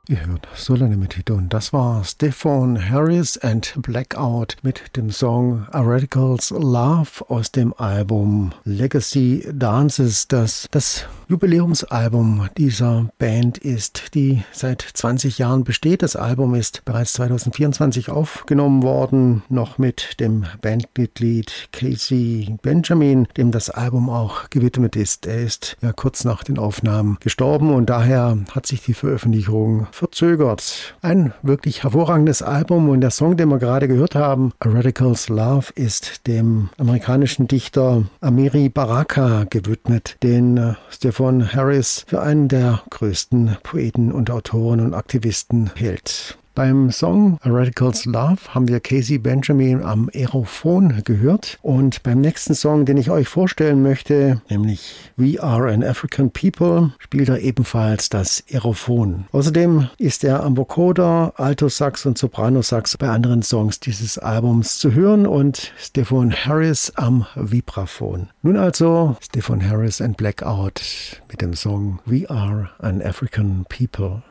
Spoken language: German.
gehört. Solanimity. Und das war Stefan Harris and Blackout mit dem Song A Radical's Love aus dem Album Legacy Dances. Das Jubiläumsalbum dieser Band ist, die seit 20 Jahren besteht. Das Album ist bereits 2024 aufgenommen worden, noch mit dem Bandmitglied Casey Benjamin, dem das Album auch gewidmet ist. Er ist ja kurz nach den Aufnahmen gestorben und daher hat sich die Veröffentlichung verzögert. Ein wirklich hervorragendes Album und der Song, den wir gerade gehört haben, A Radical's Love, ist dem amerikanischen Dichter Amiri Baraka gewidmet, den Stefan Harris für einen der größten Poeten und Autoren und Aktivisten hält. Beim Song A Radical's Love haben wir Casey Benjamin am Aerophon gehört und beim nächsten Song, den ich euch vorstellen möchte, nämlich We Are an African People, spielt er ebenfalls das Aerophon. Außerdem ist er am Vocoder, Altosax und Sopranosax bei anderen Songs dieses Albums zu hören und Stefan Harris am Vibraphon. Nun also Stefan Harris and Blackout mit dem Song We Are an African People.